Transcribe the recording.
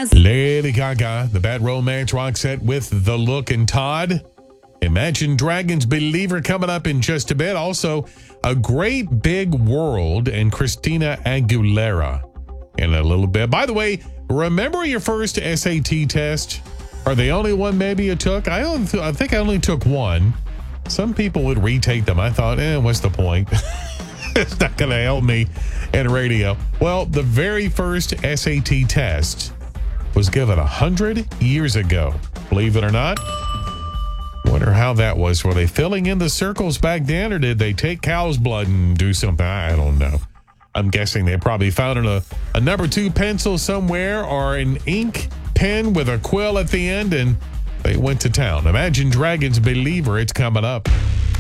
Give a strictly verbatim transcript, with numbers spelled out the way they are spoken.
has Lady Gaga, the Bad Romance Roxette with The Look, and Todd, Imagine Dragons Believer coming up in just a bit. Also, A Great Big World and Christina Aguilera in a little bit. By the way, remember your first S A T test? Or the only one maybe you took? I, only th- I think I only took one. Some people would retake them. I thought, eh, what's the point? It's not going to help me in radio. Well, the very first S A T test was given one hundred years ago. Believe it or not. Wonder how that was. Were they filling in the circles back then, or did they take cow's blood and do something? I don't know. I'm guessing they probably found a, a number two pencil somewhere or an ink pen with a quill at the end, and they went to town. Imagine Dragons Believer. It's coming up.